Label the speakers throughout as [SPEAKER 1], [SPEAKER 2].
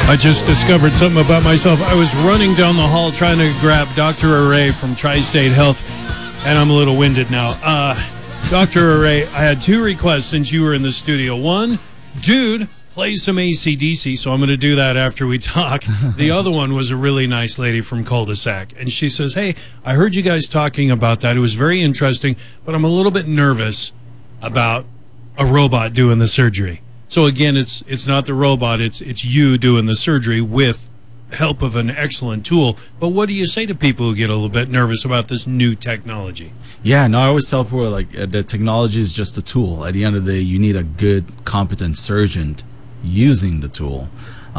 [SPEAKER 1] I just discovered something about myself. I was running down the hall trying to grab Dr. Array from Tri-State Health, and I'm a little winded now. Dr. Array, I had two requests since you were in the studio. One, dude, play some AC/DC, so I'm going to do that after we talk. The other one was a really nice lady from Cul-de-sac, and she says, hey, I heard you guys talking about that. It was very interesting, but I'm a little bit nervous about a robot doing the surgery. So again, it's not the robot, it's you doing the surgery with help of an excellent tool. But what do you say to people who get a little bit nervous about this new technology?
[SPEAKER 2] Yeah, no, I always tell people, like, the technology is just a tool. At the end of the day, you need a good, competent surgeon using the tool.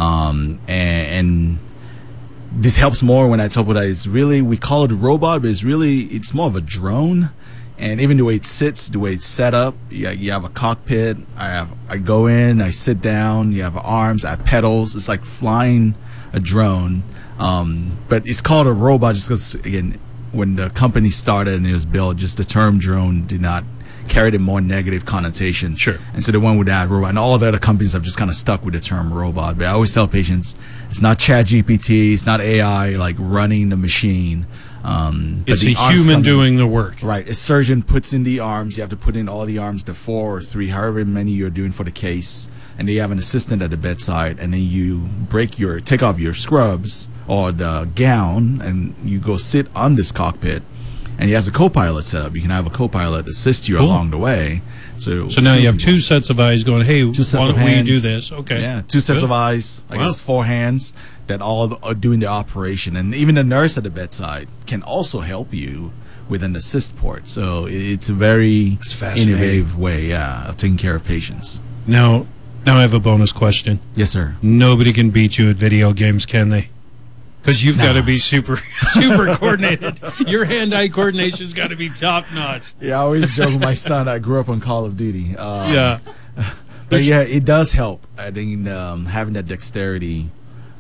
[SPEAKER 2] And this helps more when I tell people that it's really, we call it a robot, but it's more of a drone. And even the way it sits, the way it's set up, you have a cockpit. I go in, I sit down. You have arms, I have pedals. It's like flying a drone. But it's called a robot just because, again, when the company started and it was built, just the term drone did not carry the more negative connotation.
[SPEAKER 1] Sure.
[SPEAKER 2] And so they went with that robot. And all the other companies have just kind of stuck with the term robot. But I always tell patients, it's not ChatGPT, it's not AI like running the machine.
[SPEAKER 1] It's a human doing the work.
[SPEAKER 2] Right. A surgeon puts in the arms. You have to put in all the arms, the 4 or 3, however many you're doing for the case. And then you have an assistant at the bedside. And then you take off your scrubs or the gown, and you go sit on this cockpit. And he has a co-pilot set up. You can have a co-pilot assist you along the way. So
[SPEAKER 1] now you have two sets of eyes going, hey, why don't we do this? Okay.
[SPEAKER 2] Yeah, 2 sets of eyes. I guess 4 hands that all are doing the operation. And even the nurse at the bedside can also help you with an assist port. So it's a very innovative way, of taking care of patients.
[SPEAKER 1] Now I have a bonus question.
[SPEAKER 2] Yes, sir.
[SPEAKER 1] Nobody can beat you at video games, can they? Because you've got to be super coordinated. Your hand-eye coordination's got to be top-notch.
[SPEAKER 2] Yeah, I always joke with my son. I grew up on Call of Duty.
[SPEAKER 1] Yeah.
[SPEAKER 2] But yeah, it does help. I think having that dexterity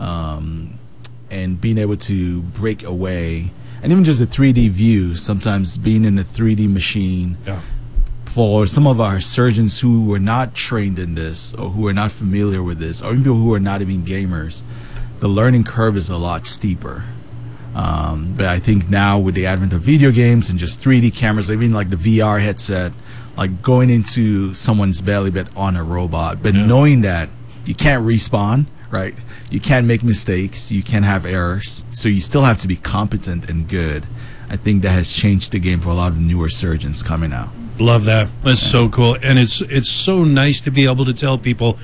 [SPEAKER 2] and being able to break away, and even just a 3D view, sometimes being in a 3D machine.
[SPEAKER 1] Yeah.
[SPEAKER 2] For some of our surgeons who were not trained in this, or who are not familiar with this, or even people who are not even gamers, the learning curve is a lot steeper. But I think now with the advent of video games and just 3D cameras, even like the VR headset, like going into someone's belly but on a robot, but knowing that you can't respawn, right? You can't make mistakes, you can't have errors, so you still have to be competent and good. I think that has changed the game for a lot of newer surgeons coming out.
[SPEAKER 1] Love that. That's so cool. And it's so nice to be able to tell people